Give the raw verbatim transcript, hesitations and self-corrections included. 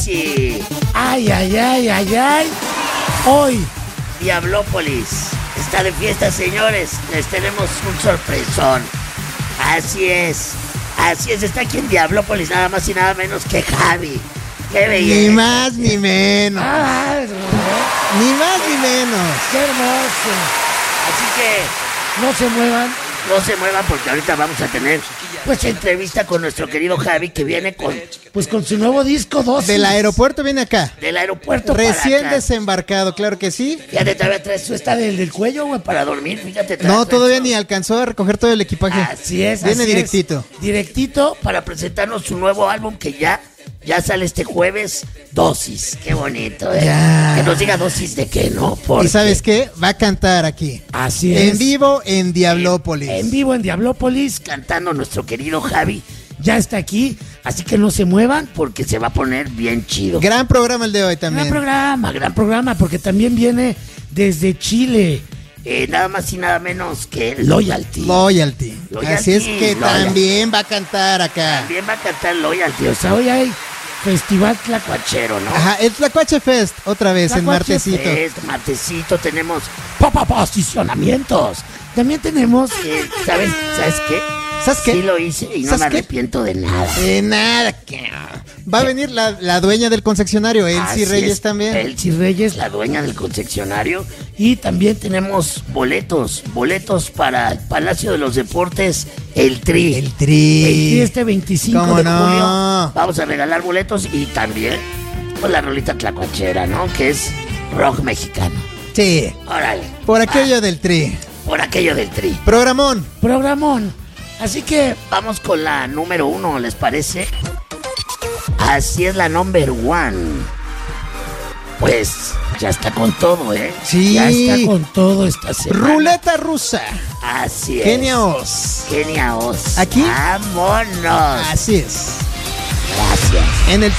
Sí. Ay, ay, ay, ay, ay. Hoy, Diablópolis está de fiesta, señores. Les tenemos un sorpresón. Así es. Así es, está aquí en Diablópolis nada más y nada menos que Javi. ¡Qué belleza! Ni más ni menos. ah, Ni más ni menos. qué hermoso. Así que No se muevan. no se muevan porque ahorita vamos a tener pues entrevista con nuestro querido Javi que viene con Pues con su nuevo disco dosis. Del aeropuerto viene acá. del aeropuerto Recién para acá. desembarcado, claro que sí. Fíjate, todavía traes Eso está del, del cuello, güey. para dormir, fíjate. traes No, todavía eso. ni alcanzó a recoger todo el equipaje. Así es, Viene así es. directito. Directito. Para presentarnos su nuevo álbum que ya ya sale este jueves, Dosis. Qué bonito, ¿eh? Ya. Que nos diga dosis de qué, ¿no? Porque ¿Y sabes qué? Va a cantar aquí. Así es. En vivo en Diablópolis. En vivo en Diablópolis. cantando nuestro querido Javi, Ya está aquí. Así que no se muevan. porque se va a poner bien chido. Gran programa el de hoy Gran también. programa, gran programa. Porque también viene desde Chile. Eh, nada más y nada menos que Loyalty. Loyalty. Loyalty, Así es que Loyalty. también va a cantar acá. También va a cantar Loyalty. O sea, hoy hay Festival Tlacuachero, Cuachero, ¿no? Ajá, el Tlacuache Fest, otra vez, en Tlacuache martesito. Este martesito tenemos, Papá, posicionamientos. También tenemos. eh, ¿sabes? ¿Sabes qué? ¿Sabes qué? Sí lo hice y no ¿Sabes me qué? arrepiento de nada. De nada. que- Va a venir la, la dueña del concesionario, Elsie Así Reyes es, también. Elsie Reyes, la dueña del concesionario. Y también tenemos boletos, boletos para el Palacio de los Deportes, el Tri. El Tri. Y este veinticinco ¿Cómo de no? julio. Vamos a regalar boletos y también pues, la rolita tlacuachera, ¿no? Que es rock mexicano. Sí, Órale, por aquello del Tri. por aquello del Tri. Programón. Programón. Así que Vamos con la número uno, ¿les parece? Así es la number one. Pues ya está con todo, ¿eh? Sí. ya está con todo esta semana. Ruleta rusa. Así es. Kenia Oz. Kenia Oz. ¿Aquí? Vámonos. Así es. Gracias. En el